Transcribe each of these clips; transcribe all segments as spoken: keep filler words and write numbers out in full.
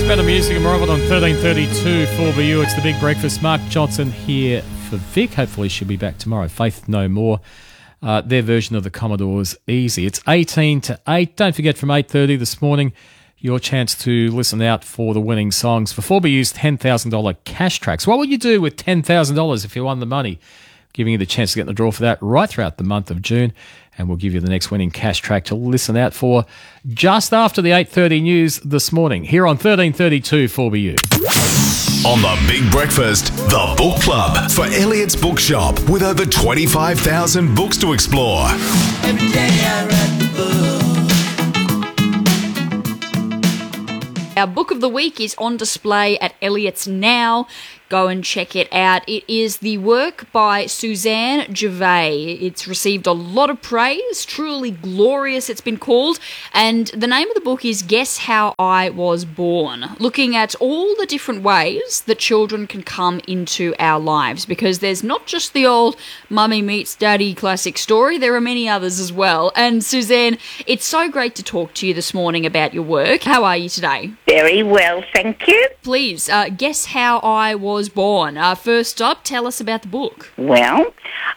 Better music and more of it on thirteen thirty-two four B U. It's the Big Breakfast. Mark Johnson here for Vic. Hopefully she'll be back tomorrow. Faith No More, uh, their version of the Commodore's Easy. It's eighteen to eight. Don't forget, from eight thirty this morning, your chance to listen out for the winning songs for four B U's ten thousand dollars cash tracks. What would you do with ten thousand dollars if you won the money? Giving you the chance to get in the draw for that right throughout the month of June. And we'll give you the next winning cash track to listen out for just after the eight thirty news this morning here on thirteen thirty-two four B U. On the Big Breakfast, the Book Club for Elliott's Bookshop with over twenty-five thousand books to explore. Every day I read the book. Our book of the week is on display at Elliott's now. Go and check it out. It is the work by Suzanne Gervais. It's received a lot of praise, truly glorious it's been called, and the name of the book is Guess How I Was Born, looking at all the different ways that children can come into our lives, because there's not just the old mummy meets daddy classic story, there are many others as well. And Suzanne, it's so great to talk to you this morning about your work. How are you today? Very well, thank you. Please, uh, Guess How I Was Born. Uh, first up, tell us about the book. Well,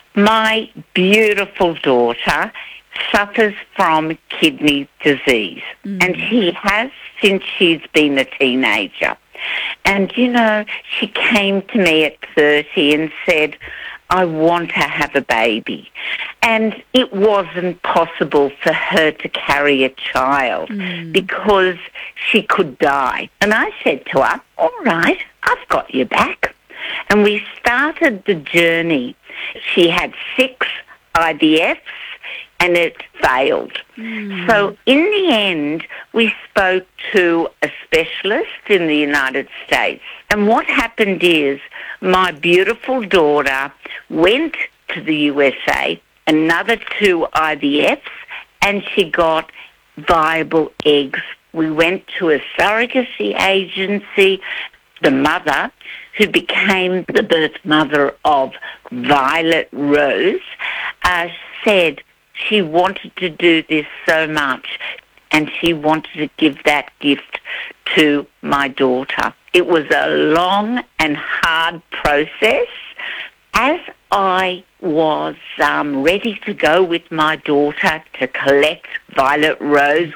my beautiful daughter suffers from kidney disease, mm. and she has since she's been a teenager. And, you know, she came to me at thirty and said, I want to have a baby. And it wasn't possible for her to carry a child mm. because she could die. And I said to her, all right, I've got your back. And we started the journey. She had six I V Fs and it failed. Mm. So in the end, we spoke to a specialist in the United States. And what happened is my beautiful daughter went to the U S A, another two I V Fs, and she got viable eggs. We went to a surrogacy agency. The mother, who became the birth mother of Violet Rose, uh, said she wanted to do this so much and she wanted to give that gift to my daughter. It was a long and hard process. As I was um, ready to go with my daughter to collect Violet Rose,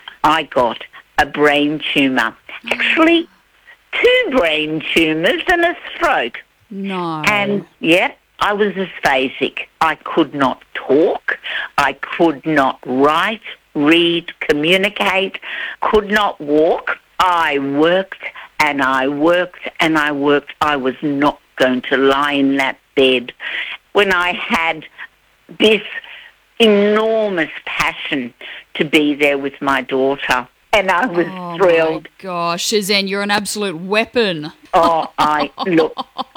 I got a brain tumour. Actually, two brain tumours and a stroke. No. And, yeah, I was aphasic. I could not talk. I could not write, read, communicate, could not walk. I worked and I worked and I worked. I was not going to lie in that bed when I had this enormous passion to be there with my daughter. And I was oh thrilled. My gosh, Suzanne, you're an absolute weapon. Oh, I, look,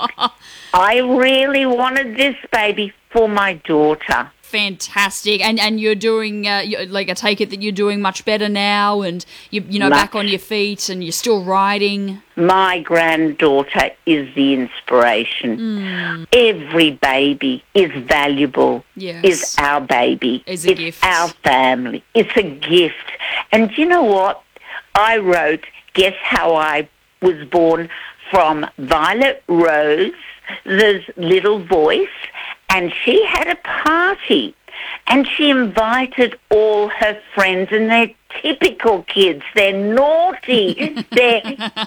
I really wanted this baby for my daughter. Fantastic. And and you're doing, uh, you, like, I take it that you're doing much better now and, you, you know, much. back on your feet and you're still riding. My granddaughter is the inspiration. Mm. Every baby is valuable, yes. is our baby. Is a it's gift. our family. It's a gift. And you know what? I wrote Guess How I Was Born from Violet Rose, the little voice, and she had a party and she invited all her friends, and they're typical kids. They're naughty. they're...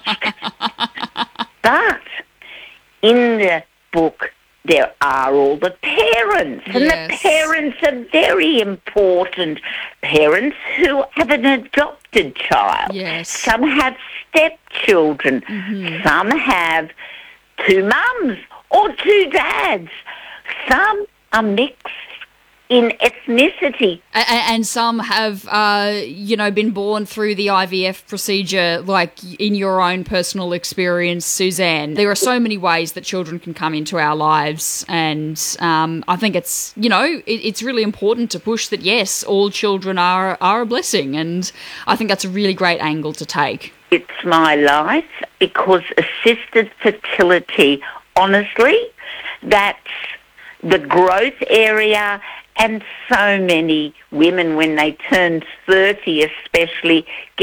But in the book, there are all the parents, and yes. the parents are very important. Parents who have an adopted child. Yes. Some have stepchildren. Mm-hmm. Some have two mums or two dads. Some are mixed in ethnicity. And, and some have, uh, you know, been born through the I V F procedure, like in your own personal experience, Suzanne. There are so many ways that children can come into our lives, and um, I think it's, you know, it, it's really important to push that, yes, all children are, are a blessing, and I think that's a really great angle to take. It's my life, because assisted fertility, honestly, that's the growth area. And so many women, when they turn thirty especially, get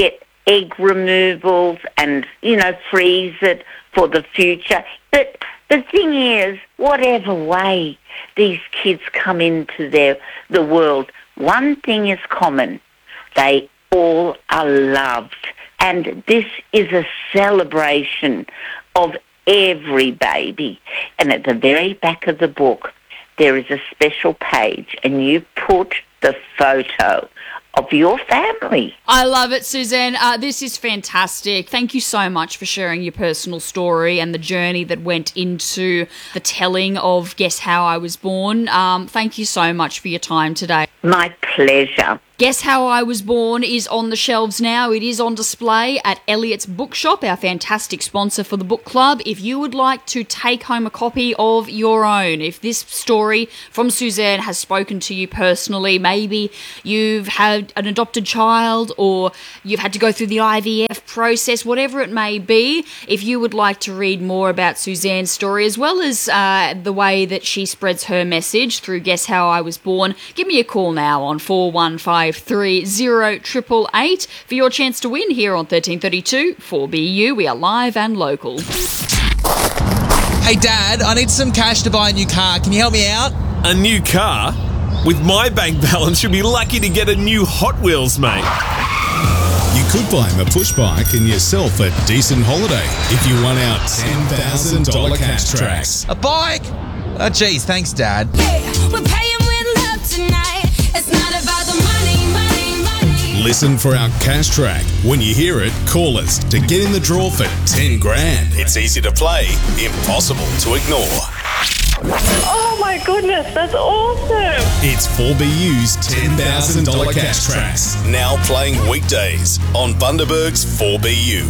egg removals and, you know, freeze it for the future. But the thing is, whatever way these kids come into their the world, one thing is common. They all are loved. And this is a celebration of every baby. And at the very back of the book, there is a special page, and you put the photo of your family. I love it, Suzanne. Uh, this is fantastic. Thank you so much for sharing your personal story and the journey that went into the telling of Guess How I Was Born. Um, thank you so much for your time today. My pleasure. Guess How I Was Born is on the shelves now. It is on display at Elliott's Bookshop, our fantastic sponsor for the book club. If you would like to take home a copy of your own, if this story from Suzanne has spoken to you personally, maybe you've had an adopted child or you've had to go through the I V F process, whatever it may be, if you would like to read more about Suzanne's story as well as uh, the way that she spreads her message through Guess How I Was Born, give me a call now on four one five three zero eight eight eight for your chance to win here on thirteen thirty-two four B U. We are live and local. Hey Dad, I need some cash to buy a new car. Can you help me out? A new car? With my bank balance, you'll be lucky to get a new Hot Wheels, mate. You could buy him a push bike and yourself a decent holiday if you won our ten thousand dollars cash tracks. A bike? Oh geez, thanks Dad. Hey, we're paying with love tonight. It's not about the money, money, money. Listen for our cash track. When you hear it, call us to get in the draw for ten grand. It's easy to play, impossible to ignore. Oh my goodness, that's awesome. It's four B U's ten thousand dollars cash tracks. Now playing weekdays on Bundaberg's four B U.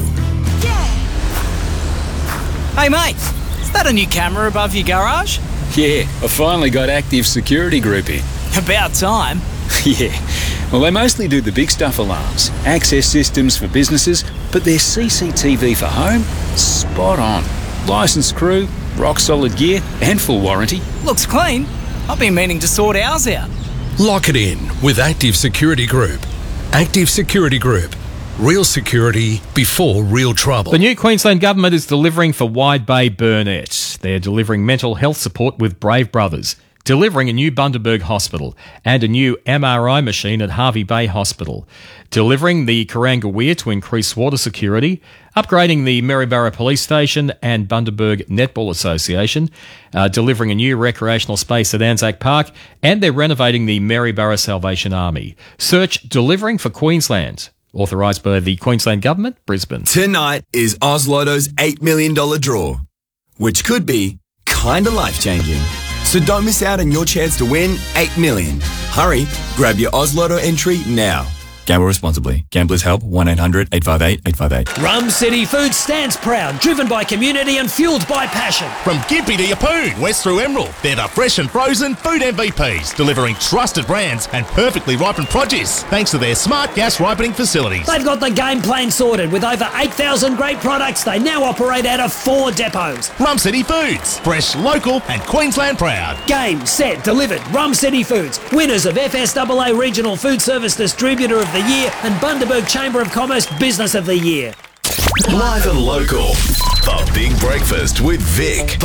Hey mate, is that a new camera above your garage? Yeah, I finally got Active Security Group in. About time. Yeah, well they mostly do the big stuff alarms, access systems for businesses, but their C C T V for home, spot on. Licensed crew, rock solid gear and full warranty. Looks clean. I've been meaning to sort ours out. Lock it in with Active Security Group. Active Security Group. Real security before real trouble. The new Queensland Government is delivering for Wide Bay Burnett. They're delivering mental health support with Brave Brothers, delivering a new Bundaberg Hospital and a new M R I machine at Harvey Bay Hospital, delivering the Corangaweir to increase water security, upgrading the Maryborough Police Station and Bundaberg Netball Association, uh, delivering a new recreational space at Anzac Park, and they're renovating the Maryborough Salvation Army. Search Delivering for Queensland. Authorised by the Queensland Government, Brisbane. Tonight is Oz Lotto's eight million dollars draw, which could be kinda life-changing. So don't miss out on your chance to win eight million dollars. Hurry, grab your Oz Lotto entry now. Gamble responsibly. Gamblers Help, one eight hundred eight five eight eight five eight. Rum City Foods stands proud, driven by community and fuelled by passion. From Gympie to Yeppoon, west through Emerald, they're the fresh and frozen food M V Ps, delivering trusted brands and perfectly ripened produce, thanks to their smart gas ripening facilities. They've got the game plan sorted. With over eight thousand great products, they now operate out of four depots. Rum City Foods, fresh, local and Queensland proud. Game, set, delivered. Rum City Foods, winners of F S A A Regional Food Service Distributor of the Year and Bundaberg Chamber of Commerce Business of the Year. Live and local. The Big Breakfast with Vic.